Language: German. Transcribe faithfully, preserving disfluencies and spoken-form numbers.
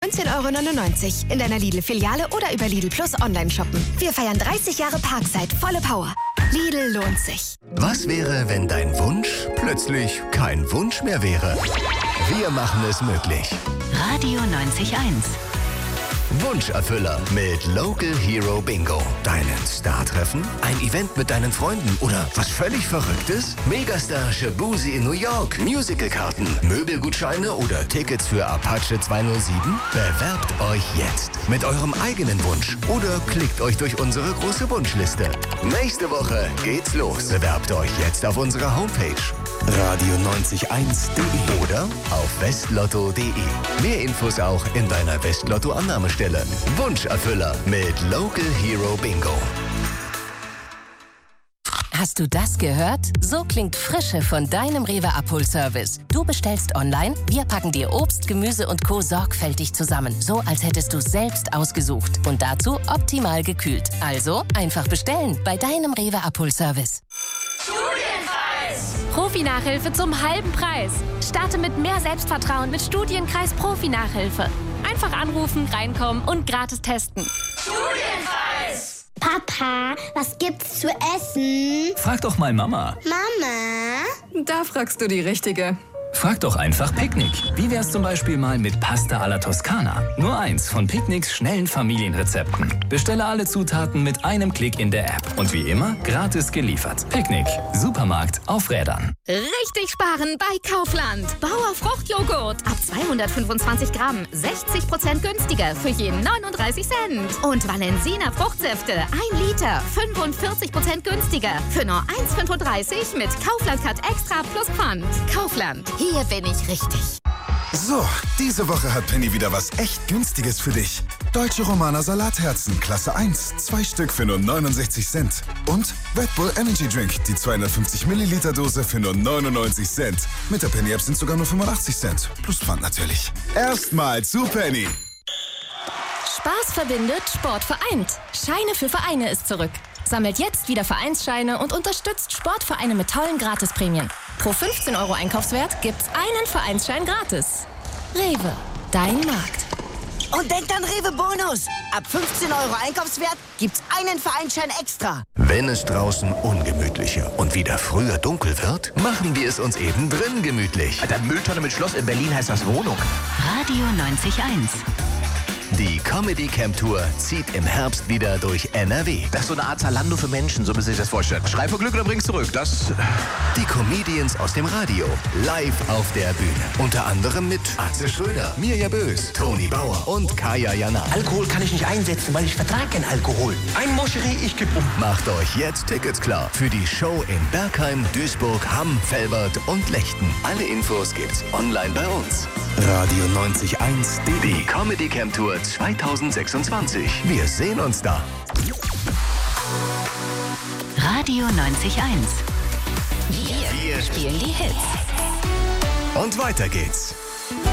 neunzehn Euro neunundneunzig. In deiner Lidl-Filiale oder über Lidl Plus online shoppen. Wir feiern dreißig Jahre Parkside. Volle Power. Lidl lohnt sich. Was wäre, wenn dein Wunsch plötzlich kein Wunsch mehr wäre? Wir machen es möglich. Radio neunzig Komma eins. Wunscherfüller mit Local Hero Bingo. Deinen Star treffen? Ein Event mit deinen Freunden oder was völlig Verrücktes? Megastar Shabuzi in New York, Musicalkarten, Möbelgutscheine oder Tickets für Apache zweihundertsieben? Bewerbt euch jetzt mit eurem eigenen Wunsch oder klickt euch durch unsere große Wunschliste. Nächste Woche geht's los. Bewerbt euch jetzt auf unserer Homepage radio neunzig Komma eins punkt de oder auf westlotto punkt de. Mehr Infos auch in deiner Westlotto-Annahmestelle. Wunscherfüller mit Local Hero Bingo. Hast du das gehört? So klingt Frische von deinem Rewe-Abholservice. Du bestellst online, wir packen dir Obst, Gemüse und Co. sorgfältig zusammen. So, als hättest du es selbst ausgesucht. Und dazu optimal gekühlt. Also einfach bestellen bei deinem Rewe-Abholservice. Studienkreis! Profi-Nachhilfe zum halben Preis. Starte mit mehr Selbstvertrauen mit Studienkreis Profi-Nachhilfe. Einfach anrufen, reinkommen und gratis testen. Studienkreis! Papa, was gibt's zu essen? Frag doch mal Mama. Mama? Da fragst du die Richtige. Frag doch einfach Picknick. Wie wär's zum Beispiel mal mit Pasta alla Toscana? Nur eins von Picknicks schnellen Familienrezepten. Bestelle alle Zutaten mit einem Klick in der App. Und wie immer, gratis geliefert. Picknick. Supermarkt auf Rädern. Richtig sparen bei Kaufland. Bauer Fruchtjoghurt. Ab zweihundertfünfundzwanzig Gramm. sechzig Prozent günstiger für jeden neununddreißig Cent. Und Valensina Fruchtsäfte. ein Liter. fünfundvierzig Prozent günstiger. Für nur eins fünfunddreißig mit Kaufland Cut Extra plus Pfand. Kaufland. Hier bin ich richtig. So, diese Woche hat Penny wieder was echt Günstiges für dich. Deutsche Romana Salatherzen, Klasse eins, zwei Stück für nur neunundsechzig Cent. Und Red Bull Energy Drink, die zweihundertfünfzig Milliliter Dose für nur neunundneunzig Cent. Mit der Penny App sind sogar nur fünfundachtzig Cent. Plus Pfand natürlich. Erstmal zu Penny. Spaß verbindet, Sport vereint. Scheine für Vereine ist zurück. Sammelt jetzt wieder Vereinsscheine und unterstützt Sportvereine mit tollen Gratisprämien. Pro fünfzehn Euro Einkaufswert gibt's einen Vereinsschein gratis. Rewe, dein Markt. Und denkt an Rewe Bonus. Ab fünfzehn Euro Einkaufswert gibt's einen Vereinsschein extra. Wenn es draußen ungemütlicher und wieder früher dunkel wird, machen wir es uns eben drin gemütlich. Alter, Mülltonne mit Schloss in Berlin heißt das Wohnung. Radio neunzig Komma eins. Die Comedy Camp Tour zieht im Herbst wieder durch N R W. Das ist so eine Art Zalando für Menschen, so müssen Sie sich das vorstellen. Schrei vor Glück oder bring's zurück. Das. Die Comedians aus dem Radio, live auf der Bühne. Unter anderem mit Atze Schröder, Mirja Bös, Toni Bauer und Kaya Jana. Alkohol kann ich nicht einsetzen, weil ich vertrage keinen Alkohol. Ein Moscherie, ich geb um. Macht euch jetzt Tickets klar für die Show in Bergheim, Duisburg, Hamm, Velbert und Lechten. Alle Infos gibt's online bei uns. Radio neunzig Komma eins punkt de. Die Comedy Camp Tour zweitausendsechsundzwanzig. Wir sehen uns da. Radio neunzig Komma eins. Wir, Wir spielen die Hits. Und weiter geht's.